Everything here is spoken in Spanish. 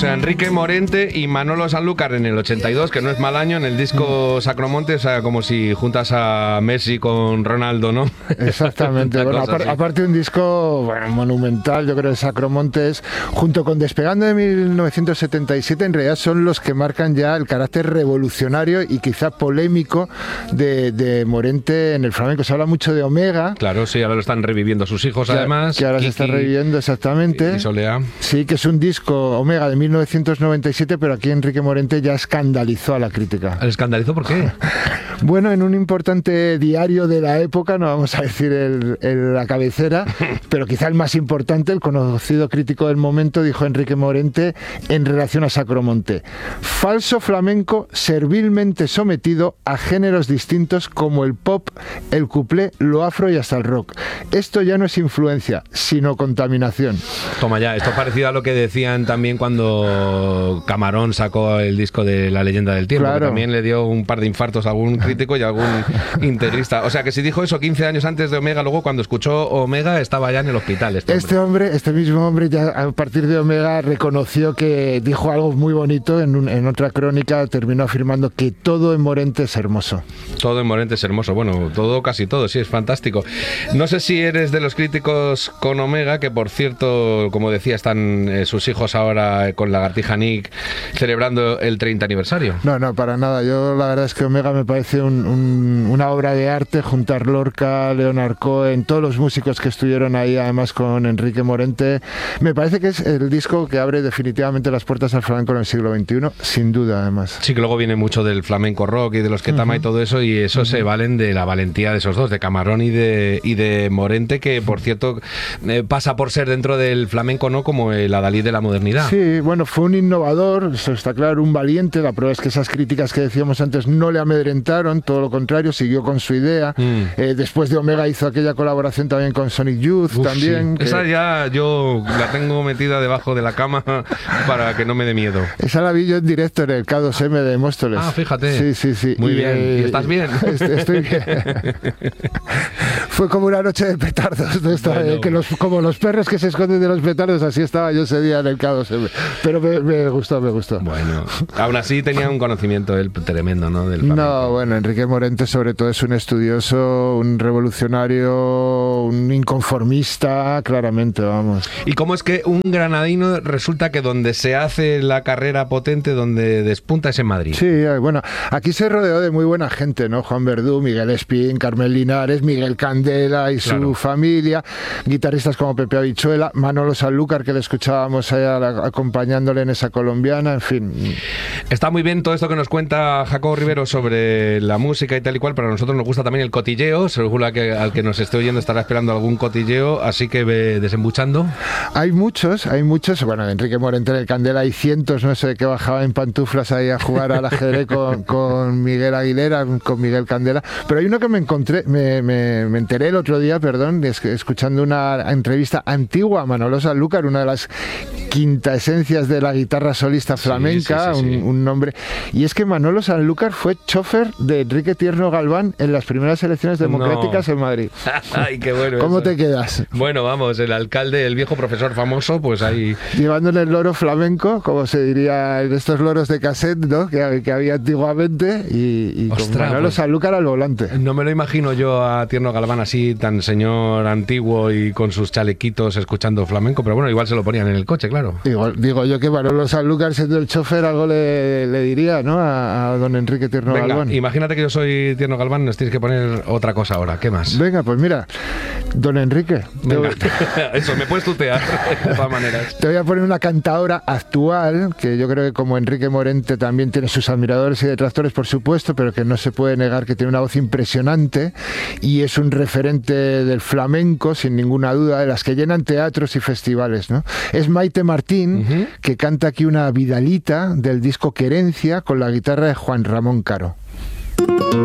sea, Enrique Morente y Manolo Sanlúcar en el 82, que no es mal año, en el disco Sacromonte, o sea, como si juntas a Messi con Ronaldo, ¿no? Exactamente. Bueno, aparte de un disco monumental, yo creo que Sacromontes, junto con Despegando de 1977, en realidad son los que marcan ya el carácter revolucionario y quizá polémico de Morente en el flamenco. Se habla mucho de Omega. Claro, sí, ahora lo están reviviendo sus hijos, además. Que ahora Kiki, se está reviviendo, exactamente. Y Solea. Sí, que es un disco Omega de 1997, pero aquí Enrique Morente ya escandalizó a la crítica. ¿El escandalizó por qué? Bueno, en un importante diario de la época, no vamos a decir la cabecera, pero quizá el más importante, el conocido crítico del momento, dijo Enrique Morente en relación a Sacromonte: falso flamenco servilmente sometido a géneros distintos como el pop, el cuplé, lo afro y hasta el rock. Esto ya no es influencia, sino contaminación. Toma ya, esto es parecido a lo que decían también cuando Camarón sacó el disco de La leyenda del tiempo, claro, que también le dio un par de infartos a algún crítico y a algún integrista. O sea, que si dijo eso 15 años antes de Omega, luego cuando escuchó Omega estaba ya en el hospital. Este mismo hombre ya a partir de Omega reconoció que dijo algo muy bonito en otra crónica, terminó afirmando que todo en Morente es hermoso. Todo en Morente es hermoso, bueno, todo, casi todo, sí, es fantástico. No sé si eres de los críticos con Omega, que por cierto, como decía, están sus hijos ahora con Lagartija Nick celebrando el 30 aniversario. No, para nada. Yo la verdad es que Omega me parece una obra de arte, juntar Lorca, Leonard Cohen, todos los músicos que estuvieron ahí, además con Enrique Morente. Me parece que es el disco que abre definitivamente las puertas al flamenco en el siglo XXI, sin duda, además. Sí, que luego viene mucho del flamenco rock y de los Ketama y todo eso, y eso se valen de la valentía de esos dos, de Camarón y de Morente, que por cierto pasa por ser dentro del flamenco, ¿no?, como el adalid de la modernidad. Sí, bueno, fue un innovador, eso está claro, un valiente. La prueba es que esas críticas que decíamos antes no le amedrentaron, todo lo contrario, siguió con su idea. Después de Omega hizo aquella colaboración también con Sonic Youth. También. Sí. Esa ya yo la tengo metida debajo de la cama para que no me dé miedo. Esa la vi yo en directo en el K2M de Móstoles. Ah, fíjate. Sí. Muy bien. ¿Y estás bien? Estoy bien. Fue como una noche de petardos, ¿no? Bueno. Como los perros que se esconden de los petardos, así estaba yo ese día en el K2M. Pero me gustó. Bueno, aún así tenía un conocimiento tremendo, ¿no?, del flamenco. No, bueno, Enrique Morente sobre todo es un estudioso, un revolucionario, un inconformista, claramente, vamos. ¿Y cómo es que un granadino resulta que donde se hace la carrera potente, donde despunta, es en Madrid? Sí, bueno, aquí se rodeó de muy buena gente, ¿no? Juan Verdú, Miguel Espín, Carmen Linares, Miguel Candela y su familia, guitarristas como Pepe Habichuela, Manolo Sanlúcar, que le escuchábamos ahí acompañándole en esa colombiana, en fin. Está muy bien todo esto que nos cuenta Jacobo Rivero sobre la música y tal y cual, pero a nosotros nos gusta también el cotilleo, seguro que al que nos esté oyendo estará esperando algún cotilleo, así que ve desembuchando. Hay muchos, bueno, Enrique Morente en el Candela hay cientos, no sé, que bajaba en pantuflas ahí a jugar al ajedrez con Miguel Aguilera, con Miguel Candela, pero hay uno que me enteré el otro día, escuchando una entrevista antigua a Manolo Sanlúcar, una de las quintaesencias de la guitarra solista flamenca, sí. Un nombre, y es que Manolo Sanlúcar fue chofer de Enrique Tierno Galván en las primeras elecciones democráticas en Madrid. Ay, qué bueno. ¿Cómo eso te quedas? Bueno, vamos, el alcalde, el viejo profesor famoso, pues ahí... Llevándole el loro flamenco, como se diría en estos loros de cassette, ¿no?, que había antiguamente, y con Manolo Sanlúcar al volante. No me lo imagino yo a Tierno Galván así, tan señor antiguo y con sus chalequitos escuchando flamenco, pero bueno, igual se lo ponían en el coche, claro. Igual, digo yo que Manolo Sanlúcar, siendo el chofer, algo le diría, ¿no?, a don Enrique Tierno Galván. Imagínate que yo soy Tierno Galván, nos tienes que poner otra cosa ahora. ¿Qué más? Venga, pues mira, don Enrique. Venga. Eso, me puedes tutear de todas maneras. Te voy a poner una cantadora actual, que yo creo que como Enrique Morente también tiene sus admiradores y detractores, por supuesto, pero que no se puede negar que tiene una voz impresionante y es un referente del flamenco, sin ninguna duda, de las que llenan teatros y festivales, ¿no? Es Maite Martín, que canta aquí una vidalita del disco Querencia con la guitarra de Juan Ramón Caro.